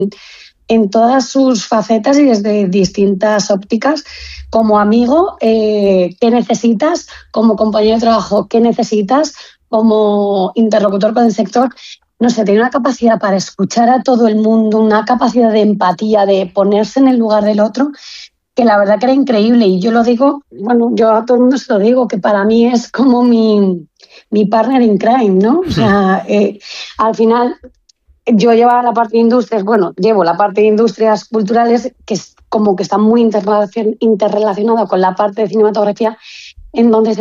en todas sus facetas y desde distintas ópticas. Como amigo, ¿qué necesitas? Como compañero de trabajo, ¿qué necesitas? Como interlocutor con el sector. No sé, tiene una capacidad para escuchar a todo el mundo, una capacidad de empatía, de ponerse en el lugar del otro, que la verdad que era increíble. Y yo lo digo, bueno, yo a todo el mundo se lo digo, que para mí es como mi partner in crime, ¿no? O sea, al final yo llevaba la parte de industrias, bueno, llevo la parte de industrias culturales, que es como que está muy interrelacionada con la parte de cinematografía, en donde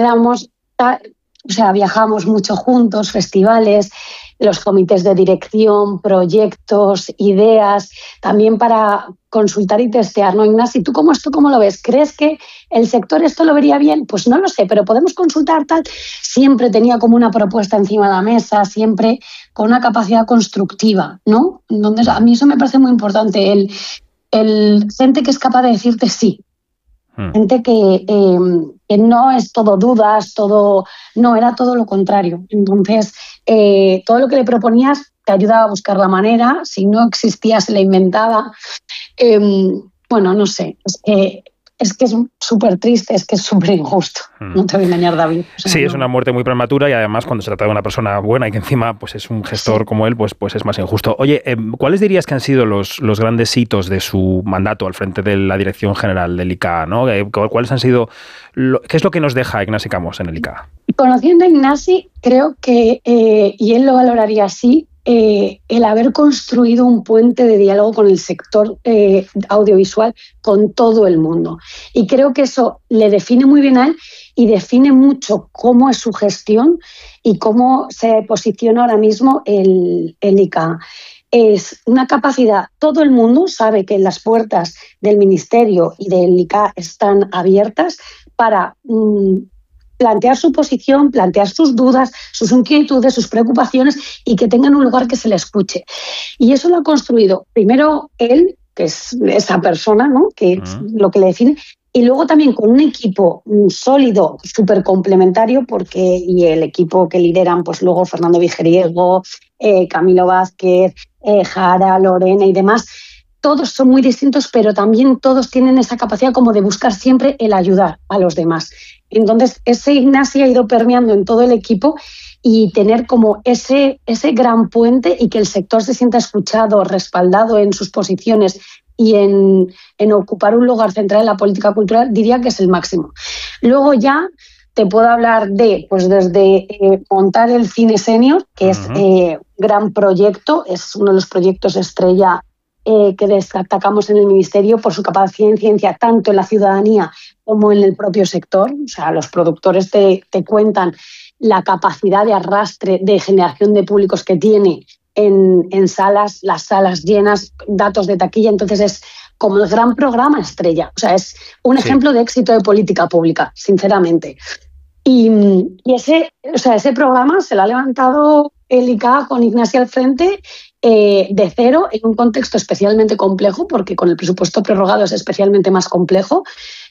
o sea, viajamos mucho juntos, festivales, los comités de dirección, proyectos, ideas, también para consultar y testear, ¿no? Ignacio, ¿tú cómo lo ves? ¿Crees que el sector esto lo vería bien? Pues no lo sé, pero podemos consultar tal. Siempre tenía como una propuesta encima de la mesa, siempre con una capacidad constructiva, ¿no? Entonces, a mí eso me parece muy importante, el gente que es capaz de decirte sí. Gente que no es todo dudas, no, era todo lo contrario. Entonces, todo lo que le proponías te ayudaba a buscar la manera, si no existía se la inventaba. Bueno, no sé, es que es súper triste, es que es súper injusto. No te voy a engañar, David. O sea, sí, no. Es una muerte muy prematura y además cuando se trata de una persona buena y que encima pues es un gestor como él, pues es más injusto. Oye, ¿cuáles dirías que han sido los grandes hitos de su mandato al frente de la dirección general del ICA, ¿no? ¿Cuáles han sido, qué es lo que nos deja Ignasi Camós en el ICA? Conociendo a Ignasi, creo que, y él lo valoraría así, el haber construido un puente de diálogo con el sector audiovisual, con todo el mundo. Y creo que eso le define muy bien a él y define mucho cómo es su gestión y cómo se posiciona ahora mismo el ICA. Es una capacidad, todo el mundo sabe que las puertas del Ministerio y del ICA están abiertas para plantear su posición, plantear sus dudas, sus inquietudes, sus preocupaciones y que tengan un lugar que se le escuche. Y eso lo ha construido primero él, que es esa persona, ¿no? Que es lo que le define, y luego también con un equipo sólido, súper complementario, y el equipo que lideran pues luego Fernando Vigeriego, Camilo Vázquez, Jara, Lorena y demás. Todos son muy distintos, pero también todos tienen esa capacidad como de buscar siempre el ayudar a los demás. Entonces, ese Ignasi ha ido permeando en todo el equipo y tener como ese gran puente y que el sector se sienta escuchado, respaldado en sus posiciones y en ocupar un lugar central en la política cultural, diría que es el máximo. Luego ya te puedo hablar desde montar el Cine Senior, que es gran proyecto, es uno de los proyectos estrella que destacamos en el Ministerio por su capacidad de incidencia tanto en la ciudadanía como en el propio sector. O sea, los productores te cuentan la capacidad de arrastre, de generación de públicos que tiene en salas, las salas llenas, datos de taquilla. Entonces es como el gran programa estrella. O sea, es un ejemplo de éxito de política pública, sinceramente. Y ese programa se lo ha levantado el ICA con Ignasi al frente de cero, en un contexto especialmente complejo, porque con el presupuesto prorrogado es especialmente más complejo,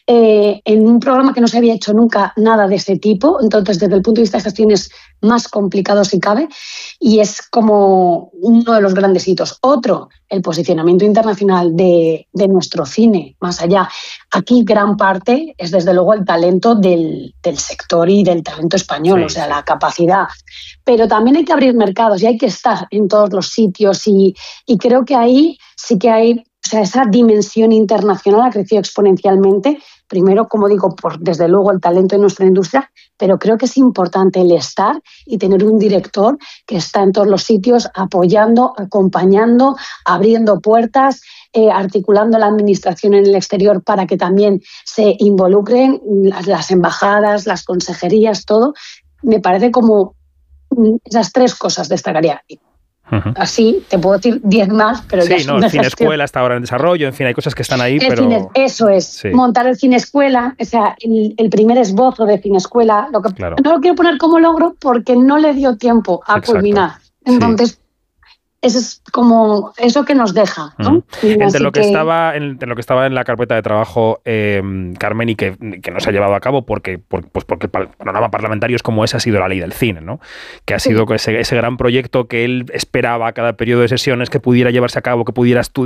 en un programa que no se había hecho nunca nada de ese tipo. Entonces, desde el punto de vista de gestión es más complicado si cabe, y es como uno de los grandes hitos. Otro, el posicionamiento internacional de nuestro cine, más allá. Aquí gran parte es desde luego el talento del sector y del talento español, o sea, la capacidad. Pero también hay que abrir mercados y hay que estar en todos los sitios, y creo que ahí sí que hay, o sea, esa dimensión internacional ha crecido exponencialmente. Primero, como digo, por desde luego el talento de nuestra industria, pero creo que es importante el estar y tener un director que está en todos los sitios apoyando, acompañando, abriendo puertas, articulando la administración en el exterior para que también se involucren las embajadas, las consejerías, todo. Me parece como esas tres cosas destacaría. Así, te puedo decir 10 más, pero ya el Cine Escuela está ahora en desarrollo, en fin, hay cosas que están ahí, pero... Eso es, montar el Cine Escuela, o sea, el primer esbozo de Cine Escuela, no lo quiero poner como logro porque no le dio tiempo a culminar. Entonces, eso es como eso que nos deja, ¿no? Entre lo que estaba en la carpeta de trabajo, Carmen, y que no se ha llevado a cabo porque el panorama parlamentario es como ese, ha sido la ley del cine, ¿no? Que ha sido ese gran proyecto que él esperaba a cada periodo de sesiones que pudiera llevarse a cabo, que pudiera estudiar